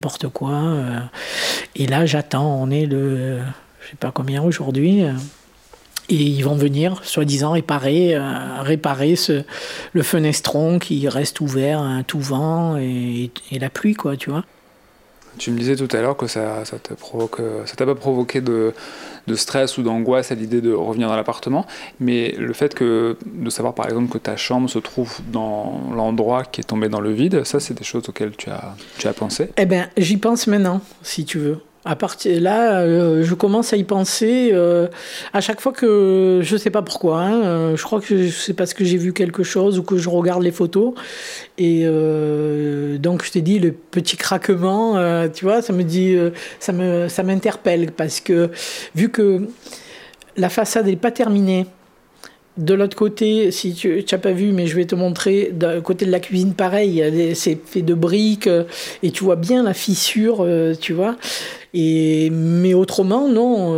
n'importe quoi. Et là, j'attends. On est je sais pas combien aujourd'hui. Et ils vont venir, soi-disant, réparer le fenestron qui reste ouvert à un tout vent et la pluie, quoi, tu vois. Tu me disais tout à l'heure que ça t'a pas provoqué de stress ou d'angoisse à l'idée de revenir dans l'appartement, mais le fait de savoir par exemple que ta chambre se trouve dans l'endroit qui est tombé dans le vide, ça c'est des choses auxquelles tu as pensé? Eh ben, j'y pense maintenant, si tu veux. À partir de là, je commence à y penser à chaque fois que je sais pas pourquoi. Je crois que c'est parce que j'ai vu quelque chose ou que je regarde les photos. Et donc je t'ai dit le petit craquement, tu vois, ça me dit, ça m'interpelle parce que vu que la façade n'est pas terminée. De l'autre côté, si tu n'as pas vu, mais je vais te montrer, du côté de la cuisine, pareil, c'est fait de briques, et tu vois bien la fissure, tu vois. Mais autrement, non,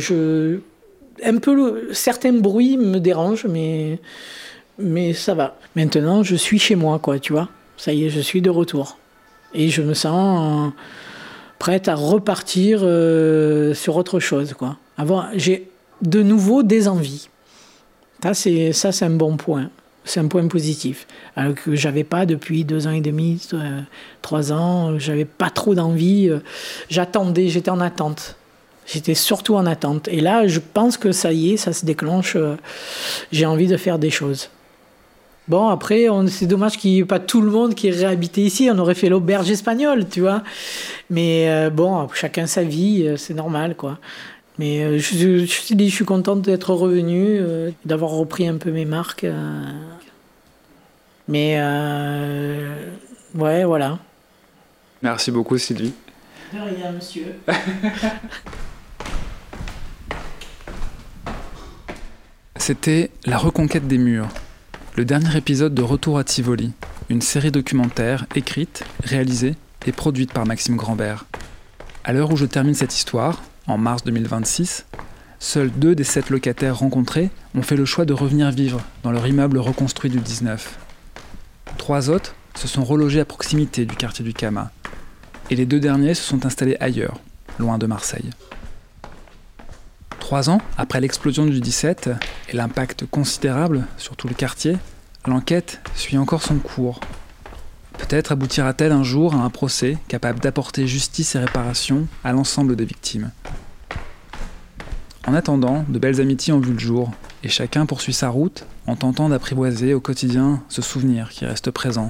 certains bruits me dérangent, mais ça va. Maintenant, je suis chez moi, quoi, tu vois. Ça y est, je suis de retour. Et je me sens prête à repartir sur autre chose, quoi. J'ai de nouveau des envies. Ça, c'est un bon point. C'est un point positif. Que j'avais pas depuis 2 ans et demi, 3 ans. J'avais pas trop d'envie. J'attendais, j'étais en attente. J'étais surtout en attente. Et là, je pense que ça y est, ça se déclenche. J'ai envie de faire des choses. Bon, après, c'est dommage qu'il n'y ait pas tout le monde qui est réhabité ici. On aurait fait l'auberge espagnole, tu vois. Mais bon, chacun sa vie, c'est normal, quoi. Mais je suis contente d'être revenue, d'avoir repris un peu mes marques. Mais ouais, voilà. Merci beaucoup, Sylvie. De rien, monsieur. C'était La Reconquête des murs, le dernier épisode de Retour à Tivoli, une série documentaire écrite, réalisée et produite par Maxime Grambert. À l'heure où je termine cette histoire, en mars 2026, seuls 2 des 7 locataires rencontrés ont fait le choix de revenir vivre dans leur immeuble reconstruit du 19. 3 autres se sont relogés à proximité du quartier du Kama. Et les 2 derniers se sont installés ailleurs, loin de Marseille. 3 ans après l'explosion du 17 et l'impact considérable sur tout le quartier, l'enquête suit encore son cours. Peut-être aboutira-t-elle un jour à un procès capable d'apporter justice et réparation à l'ensemble des victimes. En attendant, de belles amitiés ont vu le jour, et chacun poursuit sa route en tentant d'apprivoiser au quotidien ce souvenir qui reste présent.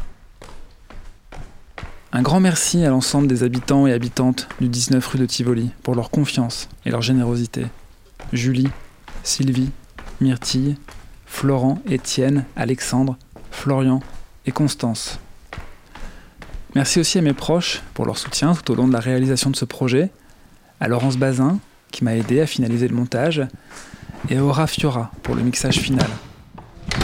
Un grand merci à l'ensemble des habitants et habitantes du 19 rue de Tivoli pour leur confiance et leur générosité. Julie, Sylvie, Myrtille, Florent, Étienne, Alexandre, Florian et Constance. Merci aussi à mes proches pour leur soutien tout au long de la réalisation de ce projet, à Laurence Bazin qui m'a aidé à finaliser le montage et à Aura Fiora pour le mixage final.